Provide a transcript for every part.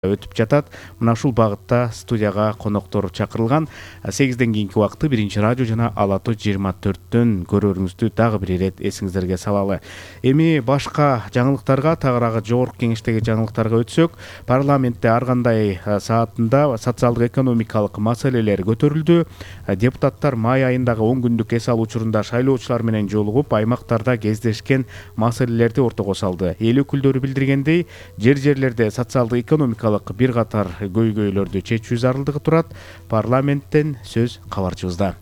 өтүп жатат. Мына ушул багытта студияга коноктор чакырылган. 8ден кийинки убакытты Биринчи радио жана Ала Тоо 24-төн көрөрүңүздү дагы бир ирет эсиңиздерге салалы. Эми башка жаңылыктарга, тагыраагы жогорку кеңештеги жаңылыктарга өтсөк, парламентте ар кандай саатында социалдык экономикалык маселелер көтөрүлдү. Депутаттар май айындагы 10 күндүк эс алуу учурунда шайлоочулар менен жолугуп, аймактарда кездешкен маселелерди ортого салды. Эл өкүлдөрү билдиргендей, жерлерде социалдык экономикалык бир катар көйгөйлөрдү чечүү зарылдыгы турат. Парламенттен сөз кабарчыбызда.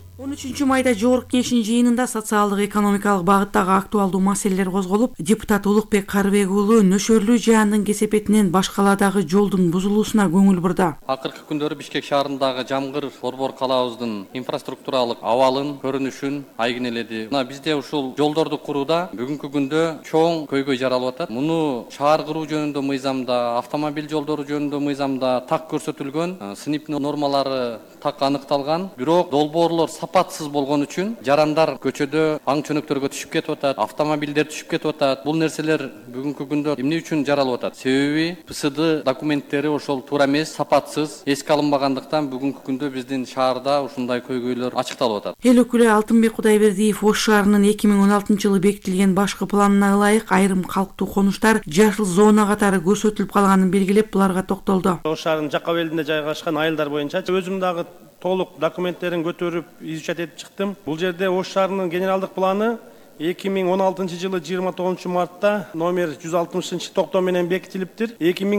13 майда жогорку кеңештин жыйынында социалдык экономикалык багыттагы актуалдуу маселелер козголуп, депутат Улукбек Карыбек уулу нөшөрлүү жаандын кесепетинен баш калаадагы жолдун бузулуусуна көңүл бурду. Акыркы күндөрү Бишкек шаарындагы Жамгыр борбор калаабыздын инфраструктуралык абалын, көрүнүшүн айгинеледи. Бизде ушул жолдорду курууда бүгүнкү күндө чоң көйгөй жаралып атат. Муну шаар куруу жөнүндө мыйзамда, автомобиль жолдору жөнүндө мыйзамда так көрсөтүлгөн, сыныптын нормалары так аныкталган. Бирок долбоорлор сапатсыз болгон үчүн жарандар көчөдө аң чөнөктөргө түшүп кетип атат, автомобилдер түшүп кетип атат. Бул нерселер бүгүнкү күндө эмне үчүн жаралып атат? Себеби ПСД документтери ошол туура эмес, сапатсыз, эске алынбагандыктан бүгүнкү күндө биздин шаарда ушундай көйгөйлөр ачыкталып атат. Эл өкүлү Алтынбек Кудайбердиев Ош шаарынын 2016-жылы бекитилген башкы планына ылайык айрым калктуу конуштар жашыл зона катары көрсөтүлүп калганын белгилеп, буларга токтолду. Ош шаарынын Жакап элинде жайгашкан айылдар боюнча өзүм дагы толук документтерин көтөрүп изучат этип чыктым. Бул жерде Ош шаарынын генералдык планы 2016-жылы 29 мартта номер 160 токтом менен бекитилиптир.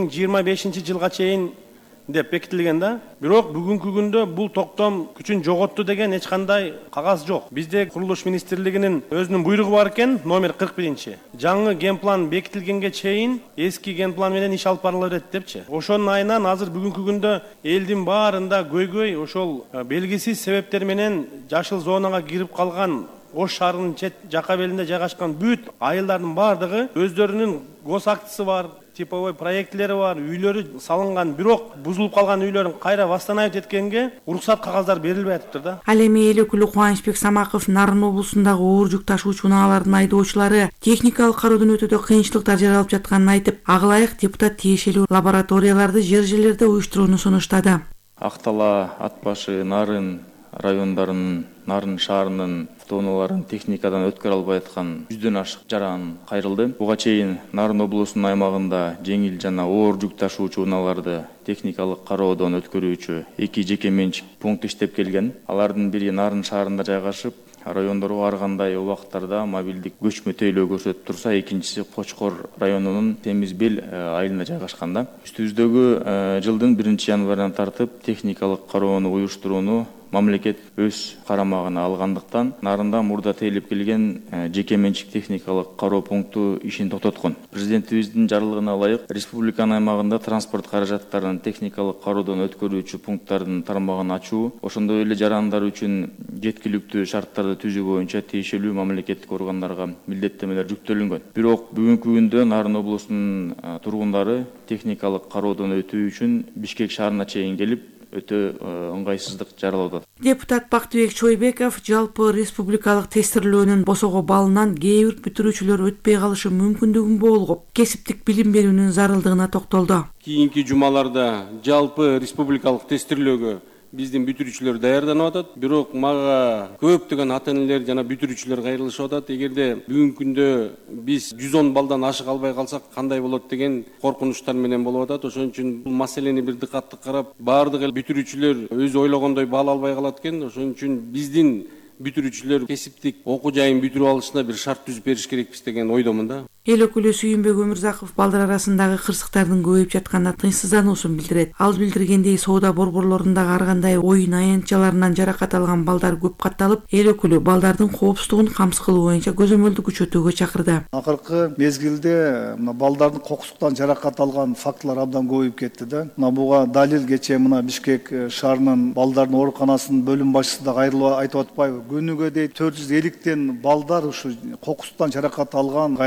2025 жылга чейин деп бекитилген да. Бирок бүгүнкү күндө бул токтом күчүн жоготту деген эч кандай кагаз жок. Бизде Курулуш министрлигинин өзүнүн буйругу бар экен, номер 41. Жаңы генплан бекитилгенге чейин эски генплан менен иш алып барыла берет депчи. Ошонун айынан азыр бүгүнкү күндө элдин баарында көйгөй ошол белгисиз себептер менен жашыл зонага кирип калган Ош шаарынын чет Жакап элинде жайгашкан бүт айылдардын баардыгы өздөрүнүн госактысы бар, типовой проектилери бар, үйлөрү салынган, бирок бузулуп калган үйлөрүн кайра восстановить эткенге уруксат кагаздар берилбей атыптыр да. Ал эми эл өкүлү Кубанычбек Самаков Нарын облусундагы оор жүк ташуучу унаалардын айдоочулары техникалык кароодон өтүүдө кыйынчылыктар жаралып жатканын айтып, ага ылайык депутат тиешелүү лабораторияларды жер-жерлерде уюштурууну сунуштады. Актала, Ат башы, Нарын райондорунун, Нарын шаарынын автоунааларын техникадан өткөрө албай аткан 100дөн ашык жаран кайрылды. Буга чейин Нарын облусунун аймагында жеңил жана оор жүк ташуучу унааларды техникалык кароодон өткөрүүчү 2 жеке менчик пункт иштеп келген. Алардын бири Нарын шаарында жайгашып, райондорго ар кандай убакыттарда мобилдик көчмө тейлөө көрсөтүп турса, экинчиси Кочкор районунун Темизбел айылында жайгашкан. Үстүбүздөгү жылдын 1-январынан тартып техникалык кароону уюштурууну мамлекет өз карамагына алгандыктан Нарында мурда тейлеп келген жеке менчик техникалык кароо пункту ишин токтоткон. Президентибиздин жарлыгына ылайык республиканын аймагында транспорт каражаттарын техникалык кароодон өткөрүүчү пункттардын тармагын ачуу, ошондой эле жарандар үчүн жеткиликтүү шарттарды түзүү боюнча тиешелүү мамлекеттик органдарга милдеттемелер жүктөлүнгөн. Бирок бүгүнкү күндө Нарын облусунун тургундары техникалык кароодон өтүү үчүн Бишкек шаарына чейин келип, өтө ыңгайсыздык жаралып атат. Депутат Бактыбек Чойбеков жалпы республикалык тестирлөөнүн босого балынан кээ бир бүтүрүүчүлөр өтпөй калышы мүмкүндүгүн болгоп, кесиптик билим берүүнүн зарылдыгына токтолду. Кийинки жумаларда жалпы республикалык тестирлөөгө биздин бүтүрүүчүлөр даярданып атат. Бирок мага көптөгөн ата-энелер жана бүтүрүүчүлөр кайрылышып атат. Эгерде бүгүнкү күндө биз 110 балдан ашык албай калсак кандай болот деген коркунучтар менен болуп атат. Ошон үчүн бул маселени бир дыкаттуу карап, баардык эл бүтүрүүчүлөр өзү ойлогондой баал албай калат экен. Ошон үчүн биздин бүтүрүүчүлөр кесиптик окуу жайын бүтүрүп алышына бир шарт түзүп бериш керекпиз деген ойдомун да. Эл өкүлү Сүйүнбек Өмүрзаков балдар арасындагы кырсыктардын көбөйүп жатканына тынчсыздануусун билдирет. Ал билдиргендей, соода борборлорундагы ар кандай оюн аянтчаларынан жаракат алган балдар көп катталып, эл өкүлү балдардын коопсуздугун камсыз кылуу боюнча көзөмөлдү күчөтүүгө чакырды. Акыркы мезгилде балдардын кокустуктан жаракат алган фактылар абдан көбөйүп кетти да. Буга далил кечээ Бишкек шаарынын балдардын ооруканасынын бөлүм башчысы да кайрылып айтып атпайбы? Күнүгө 450тен балдар ушу кокустуктан жаракат алган кайрылат.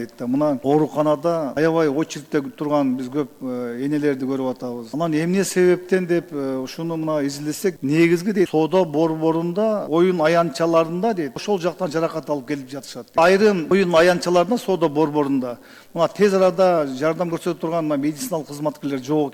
дейт да. Мына ооруканада аябай очередте турган биз көп энелерди көрүп атабыз. Анан эмне себептен деп ушуну мына изилдесек, негизги дейт соода борборунда оюн аянтчаларында дейт ошол жактан жаракат алып келип жатышат. Айрым оюн аянтчаларында соода борборунда мына тез арада жардам көрсөтө турган медициналык кызматкерлер жок